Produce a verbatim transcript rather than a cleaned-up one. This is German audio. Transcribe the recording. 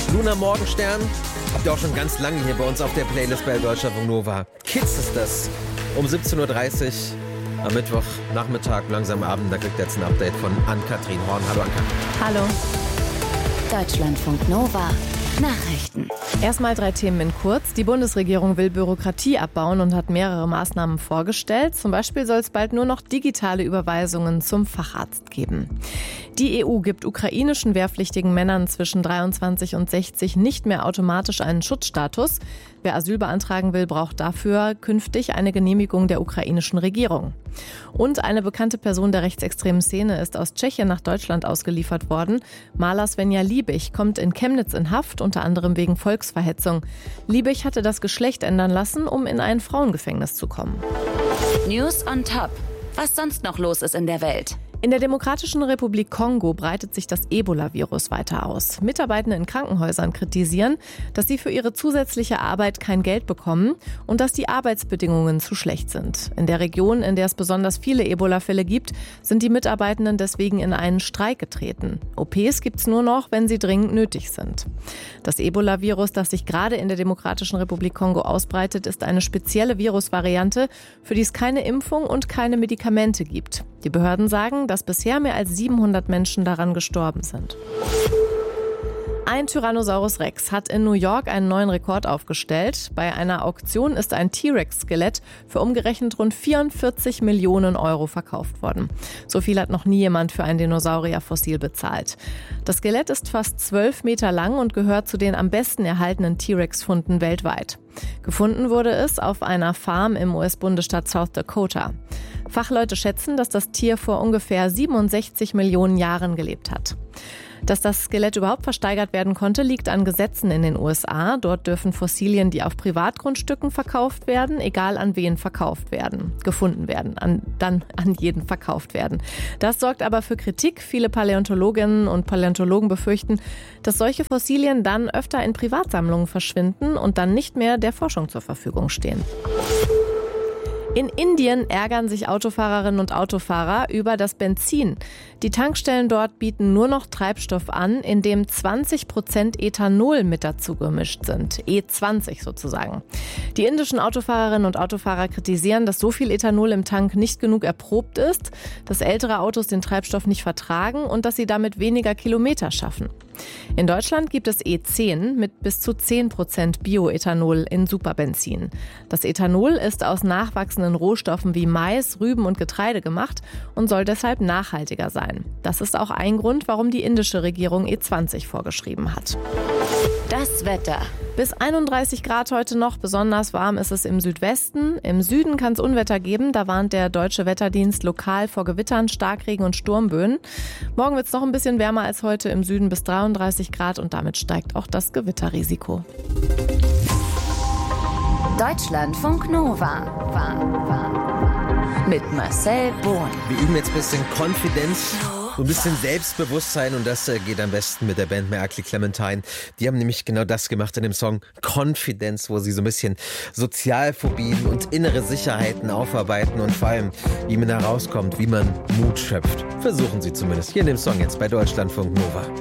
Luna Morgenstern habt ihr auch schon ganz lange hier bei uns auf der Playlist bei Deutschlandfunk Nova. Kids ist das. Um siebzehn Uhr dreißig am Mittwochnachmittag, langsam Abend, da kriegt ihr jetzt ein Update von Ann-Kathrin Horn. Hallo Ann-Kathrin. Hallo. Deutschlandfunk Nova. Nachrichten. Erstmal drei Themen in kurz. Die Bundesregierung will Bürokratie abbauen und hat mehrere Maßnahmen vorgestellt. Zum Beispiel soll es bald nur noch digitale Überweisungen zum Facharzt geben. Die E U gibt ukrainischen wehrpflichtigen Männern zwischen dreiundzwanzig und sechzig nicht mehr automatisch einen Schutzstatus. Wer Asyl beantragen will, braucht dafür künftig eine Genehmigung der ukrainischen Regierung. Und eine bekannte Person der rechtsextremen Szene ist aus Tschechien nach Deutschland ausgeliefert worden. Maler Svenja Liebig kommt in Chemnitz in Haft, unter anderem wegen Volksverhetzung. Liebig hatte das Geschlecht ändern lassen, um in ein Frauengefängnis zu kommen. News on Top. Was sonst noch los ist in der Welt? In der Demokratischen Republik Kongo breitet sich das Ebola-Virus weiter aus. Mitarbeitende in Krankenhäusern kritisieren, dass sie für ihre zusätzliche Arbeit kein Geld bekommen und dass die Arbeitsbedingungen zu schlecht sind. In der Region, in der es besonders viele Ebola-Fälle gibt, sind die Mitarbeitenden deswegen in einen Streik getreten. O Ps gibt es nur noch, wenn sie dringend nötig sind. Das Ebola-Virus, das sich gerade in der Demokratischen Republik Kongo ausbreitet, ist eine spezielle Virusvariante, für die es keine Impfung und keine Medikamente gibt. Die Behörden sagen, dass bisher mehr als siebenhundert Menschen daran gestorben sind. Ein Tyrannosaurus Rex hat in New York einen neuen Rekord aufgestellt. Bei einer Auktion ist ein T-Rex-Skelett für umgerechnet rund vierundvierzig Millionen Euro verkauft worden. So viel hat noch nie jemand für ein Dinosaurierfossil bezahlt. Das Skelett ist fast zwölf Meter lang und gehört zu den am besten erhaltenen T-Rex-Funden weltweit. Gefunden wurde es auf einer Farm im U S-Bundesstaat South Dakota. Fachleute schätzen, dass das Tier vor ungefähr siebenundsechzig Millionen Jahren gelebt hat. Dass das Skelett überhaupt versteigert werden konnte, liegt an Gesetzen in den U S A. Dort dürfen Fossilien, die auf Privatgrundstücken verkauft werden, egal an wen verkauft werden, gefunden werden, an, dann an jeden verkauft werden. Das sorgt aber für Kritik. Viele Paläontologinnen und Paläontologen befürchten, dass solche Fossilien dann öfter in Privatsammlungen verschwinden und dann nicht mehr der Forschung zur Verfügung stehen. In Indien ärgern sich Autofahrerinnen und Autofahrer über das Benzin. Die Tankstellen dort bieten nur noch Treibstoff an, in dem zwanzig Prozent Ethanol mit dazu gemischt sind. E zwanzig sozusagen. Die indischen Autofahrerinnen und Autofahrer kritisieren, dass so viel Ethanol im Tank nicht genug erprobt ist, dass ältere Autos den Treibstoff nicht vertragen und dass sie damit weniger Kilometer schaffen. In Deutschland gibt es E zehn mit bis zu zehn Prozent Bioethanol in Superbenzin. Das Ethanol ist aus nachwachsenden Rohstoffen wie Mais, Rüben und Getreide gemacht und soll deshalb nachhaltiger sein. Das ist auch ein Grund, warum die indische Regierung E zwanzig vorgeschrieben hat. Das Wetter. Bis einunddreißig Grad heute noch, besonders warm ist es im Südwesten. Im Süden kann es Unwetter geben, da warnt der Deutsche Wetterdienst lokal vor Gewittern, Starkregen und Sturmböen. Morgen wird es noch ein bisschen wärmer als heute, im Süden bis dreiunddreißig Grad und damit steigt auch das Gewitterrisiko. Deutschlandfunk Nova. War, war. Mit Marcel Bohn. Wir üben jetzt ein bisschen Konfidenz. So ein bisschen Selbstbewusstsein und das geht am besten mit der Band Merkley Clementine. Die haben nämlich genau das gemacht in dem Song Confidence, wo sie so ein bisschen Sozialphobien und innere Sicherheiten aufarbeiten und vor allem, wie man da rauskommt, wie man Mut schöpft. Versuchen sie zumindest hier in dem Song jetzt bei Deutschlandfunk Nova.